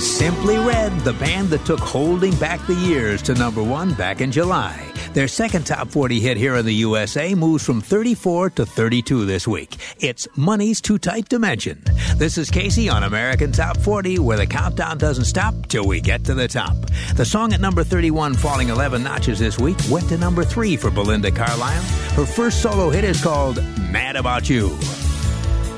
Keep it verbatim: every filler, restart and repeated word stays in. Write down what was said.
Simply Red, the band that took Holding Back the Years to number one back in July. Their second top forty hit here in the U S A moves from thirty-four to thirty-two this week. It's Money's Too Tight to Mention. This is Casey on American Top forty, where the countdown doesn't stop till we get to the top. The song at number thirty-one, falling eleven notches this week, went to number three for Belinda Carlisle. Her first solo hit is called Mad About You.